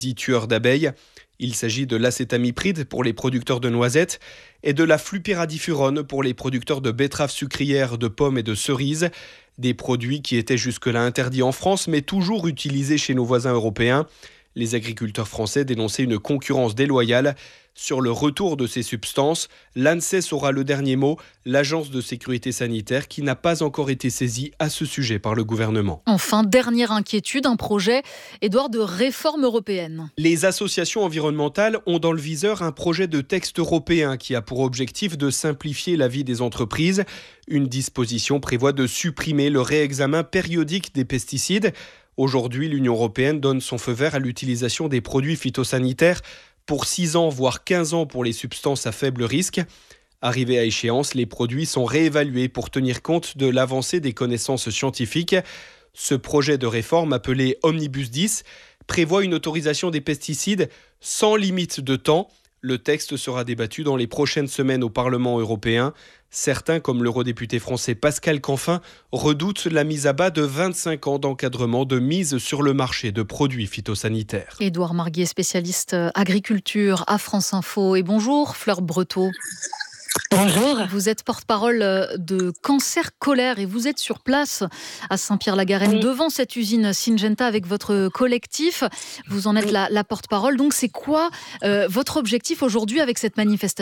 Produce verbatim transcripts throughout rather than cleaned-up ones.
dits tueurs d'abeilles. Il s'agit de l'acétamipride pour les producteurs de noisettes et de la flupyradifurone pour les producteurs de betteraves sucrières, de pommes et de cerises. Des produits qui étaient jusque-là interdits en France, mais toujours utilisés chez nos voisins européens. Les agriculteurs français dénonçaient une concurrence déloyale. Sur le retour de ces substances, l'ANSES aura le dernier mot, l'agence de sécurité sanitaire qui n'a pas encore été saisie à ce sujet par le gouvernement. Enfin, dernière inquiétude, un projet, Édouard, de réforme européenne. Les associations environnementales ont dans le viseur un projet de texte européen qui a pour objectif de simplifier la vie des entreprises. Une disposition prévoit de supprimer le réexamen périodique des pesticides. Aujourd'hui, l'Union européenne donne son feu vert à l'utilisation des produits phytosanitaires pour six ans, voire quinze ans pour les substances à faible risque. Arrivés à échéance, les produits sont réévalués pour tenir compte de l'avancée des connaissances scientifiques. Ce projet de réforme, appelé Omnibus dix, prévoit une autorisation des pesticides sans limite de temps. Le texte sera débattu dans les prochaines semaines au Parlement européen. Certains, comme l'eurodéputé français Pascal Canfin, redoutent la mise à bas de vingt-cinq ans d'encadrement de mise sur le marché de produits phytosanitaires. Édouard Marguet, spécialiste agriculture à France Info. Et bonjour Fleur Breteau. Bonjour. Vous êtes porte-parole de Cancer Colère et vous êtes sur place à Saint-Pierre-la-Garenne, oui, devant cette usine Syngenta avec votre collectif. Vous en êtes oui. la, la porte-parole. Donc c'est quoi euh, votre objectif aujourd'hui avec cette manifestation ?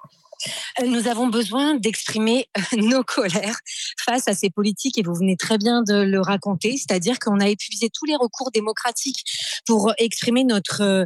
Nous avons besoin d'exprimer nos colères face à ces politiques et vous venez très bien de le raconter, c'est-à-dire qu'on a épuisé tous les recours démocratiques pour exprimer notre,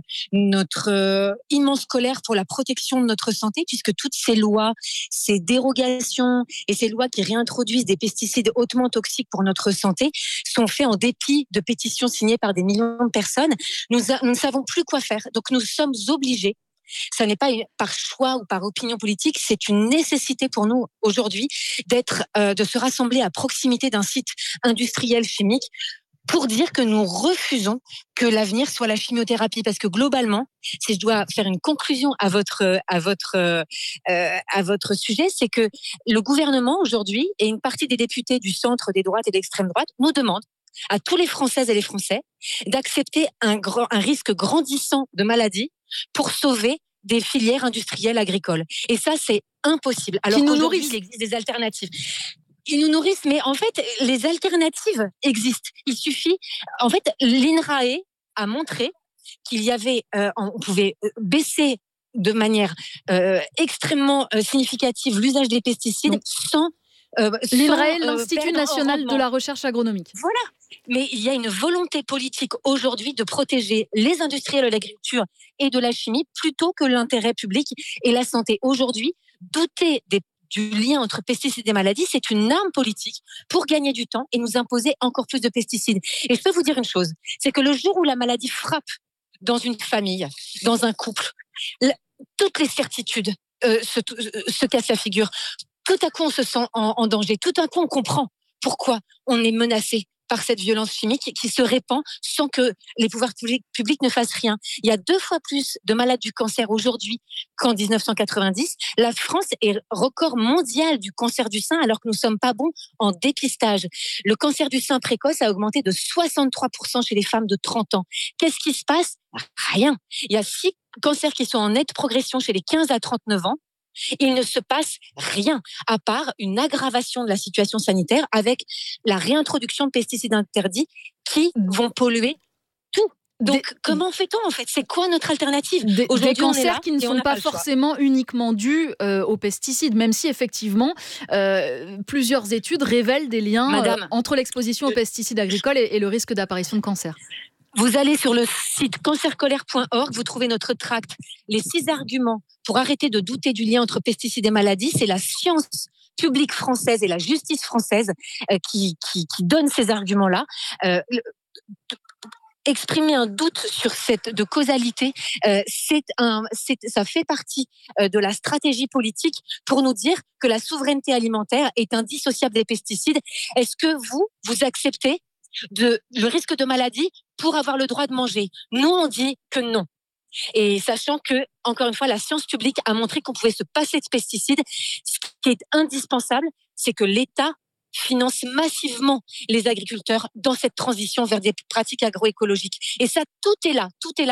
notre immense colère pour la protection de notre santé, puisque toutes ces lois, ces dérogations et ces lois qui réintroduisent des pesticides hautement toxiques pour notre santé sont faits en dépit de pétitions signées par des millions de personnes. Nous, a, nous ne savons plus quoi faire, donc nous sommes obligés. Ça n'est pas par choix ou par opinion politique, c'est une nécessité pour nous aujourd'hui d'être, euh, de se rassembler à proximité d'un site industriel chimique pour dire que nous refusons que l'avenir soit la chimiothérapie. Parce que globalement, si je dois faire une conclusion à votre, à votre, euh, à votre sujet, c'est que le gouvernement aujourd'hui et une partie des députés du centre, des droites et de l'extrême droite nous demandent à tous les Françaises et les Français d'accepter un, grand, un risque grandissant de maladies pour sauver des filières industrielles agricoles. Et ça, c'est impossible. Alors Qui nous qu'aujourd'hui, nourrissent. il existe des alternatives. Ils nous nourrissent, mais en fait, les alternatives existent. Il suffit... En fait, l'INRAE a montré qu'il y avait... Euh, on pouvait baisser de manière euh, extrêmement euh, significative l'usage des pesticides. Donc, sans... Euh, L'INRAE, euh, l'Institut national de la recherche agronomique. Voilà. Mais il y a une volonté politique aujourd'hui de protéger les industriels de l'agriculture et de la chimie plutôt que l'intérêt public et la santé. Aujourd'hui, douter des, du lien entre pesticides et maladies, c'est une arme politique pour gagner du temps et nous imposer encore plus de pesticides. Et je peux vous dire une chose, c'est que le jour où la maladie frappe dans une famille, dans un couple, la, toutes les certitudes euh, se, se cassent la figure. Tout à coup, on se sent en, en danger. Tout à coup, on comprend pourquoi on est menacé par cette violence chimique qui se répand sans que les pouvoirs publics ne fassent rien. Il y a deux fois plus de malades du cancer aujourd'hui qu'en dix-neuf cent quatre-vingt-dix. La France est record mondial du cancer du sein alors que nous ne sommes pas bons en dépistage. Le cancer du sein précoce a augmenté de soixante-trois pour cent chez les femmes de trente ans. Qu'est-ce qui se passe ? Rien. Il y a six cancers qui sont en nette progression chez les quinze à trente-neuf ans. Il ne se passe rien, à part une aggravation de la situation sanitaire avec la réintroduction de pesticides interdits qui vont polluer tout. Donc, des, comment fait-on en fait ? C'est quoi notre alternative ? Des, des cancers qui ne sont pas, pas forcément uniquement dus euh, aux pesticides, même si effectivement euh, plusieurs études révèlent des liens Madame, euh, entre l'exposition aux pesticides agricoles et, et le risque d'apparition de cancer. Vous allez sur le site cancer colère point org, vous trouvez notre tract. Les six arguments pour arrêter de douter du lien entre pesticides et maladies, c'est la science publique française et la justice française euh, qui, qui, qui donnent ces arguments-là. Euh, le, exprimer un doute sur cette de causalité, euh, c'est un, c'est, ça fait partie euh, de la stratégie politique pour nous dire que la souveraineté alimentaire est indissociable des pesticides. Est-ce que vous, vous acceptez de, le risque de maladie pour avoir le droit de manger? Nous, on dit que non. Et sachant que, encore une fois, la science publique a montré qu'on pouvait se passer de pesticides, ce qui est indispensable, c'est que l'État finance massivement les agriculteurs dans cette transition vers des pratiques agroécologiques. Et ça, tout est là, tout est là.